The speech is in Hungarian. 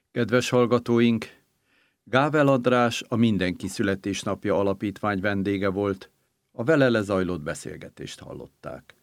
Kedves hallgatóink! Gável András a Mindenki születésnapja alapítvány vendége volt, a vele lezajlott beszélgetést hallották.